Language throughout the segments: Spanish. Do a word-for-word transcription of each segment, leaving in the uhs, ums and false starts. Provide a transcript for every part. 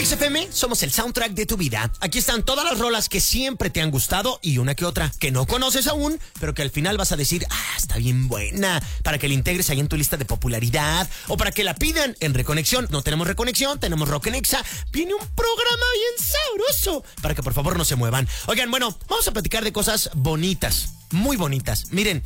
X F M, somos el soundtrack de tu vida. Aquí están todas las rolas que siempre te han gustado y una que otra que no conoces aún, pero que al final vas a decir, ah, está bien buena, para que la integres ahí en tu lista de popularidad o para que la pidan en Reconexión. No tenemos Reconexión, tenemos Rock en Exa. Viene un programa bien sabroso para que por favor no se muevan. Oigan, bueno, vamos a platicar de cosas bonitas, muy bonitas. Miren,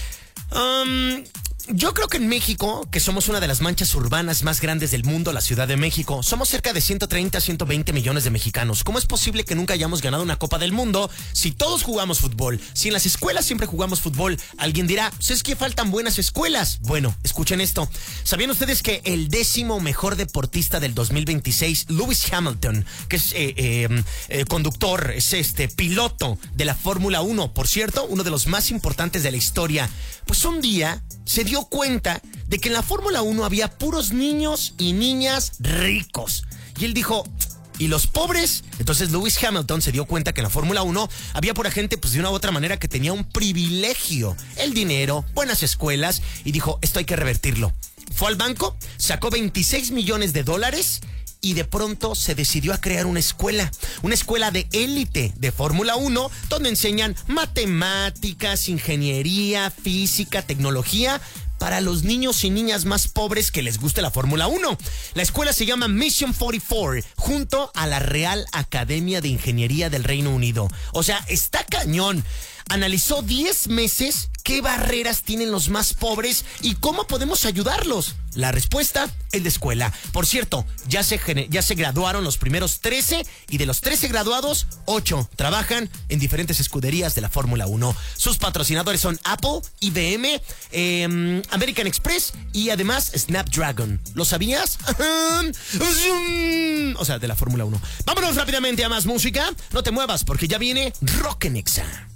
um, yo creo que en México, que somos una de las manchas urbanas más grandes del mundo, la Ciudad de México, somos cerca de ciento treinta, ciento veinte millones de mexicanos. ¿Cómo es posible que nunca hayamos ganado una Copa del Mundo si todos jugamos fútbol? Si en las escuelas siempre jugamos fútbol, alguien dirá, pues es que faltan buenas escuelas. Bueno, escuchen esto. ¿Sabían ustedes que el décimo mejor deportista del dos mil veintiséis, Lewis Hamilton, que es eh, eh, eh, conductor, es este piloto de la Fórmula uno, por cierto, uno de los más importantes de la historia, pues un día se dio cuenta de que en la Fórmula uno había puros niños y niñas ricos. Y él dijo, ¿y los pobres? Entonces Lewis Hamilton se dio cuenta que en la Fórmula uno había pura gente, pues de una u otra manera, que tenía un privilegio, el dinero, buenas escuelas, y dijo, esto hay que revertirlo. Fue al banco, sacó veintiséis millones de dólares y de pronto se decidió a crear una escuela, una escuela de élite de Fórmula uno, donde enseñan matemáticas, ingeniería, física, tecnología, para los niños y niñas más pobres que les guste la Fórmula uno. La escuela se llama Mission cuarenta y cuatro, junto a la Real Academia de Ingeniería del Reino Unido. O sea, está cañón. Analizó diez meses qué barreras tienen los más pobres y cómo podemos ayudarlos. La respuesta es la escuela. Por cierto, ya se, ya se graduaron los primeros trece y de los trece graduados, ocho trabajan en diferentes escuderías de la Fórmula uno. Sus patrocinadores son Apple, I B M, eh, American Express y además Snapdragon. ¿Lo sabías? O sea, de la Fórmula uno. Vámonos rápidamente a más música. No te muevas porque ya viene Rock en Exa.